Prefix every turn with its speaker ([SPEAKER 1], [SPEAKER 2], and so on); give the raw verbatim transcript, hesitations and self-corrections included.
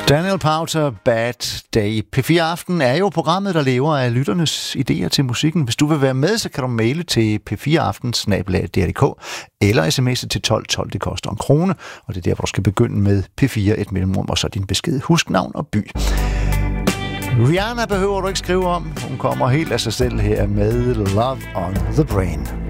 [SPEAKER 1] Daniel Powter, Bad Day. P fire Aften er jo programmet, der lever af lytternes idéer til musikken. Hvis du vil være med, så kan du maile til p fire aften snabel-a d r punktum d k eller sms'e til tolv tolv. Det koster en krone, og det er der, hvor du skal begynde med P fire, et mellemrum, og så din besked. Husk navn og by. Rihanna behøver du ikke skrive om. Hun kommer helt af sig selv her med Love on the Brain.